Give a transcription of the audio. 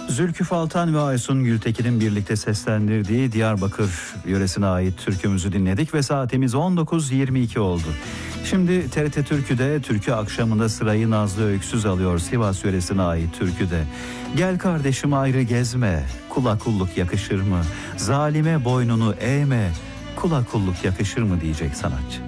Zülkü Faltan ve Aysun Gültekin'in birlikte seslendirdiği Diyarbakır yöresine ait türkümüzü dinledik ve saatimiz 19.22 oldu. Şimdi TRT Türkü'de türkü akşamında sırayı Nazlı Öksüz alıyor, Sivas yöresine ait türküde. Gel kardeşim ayrı gezme, kula kulluk yakışır mı? Zalime boynunu eğme, kula kulluk yakışır mı diyecek sanatçı.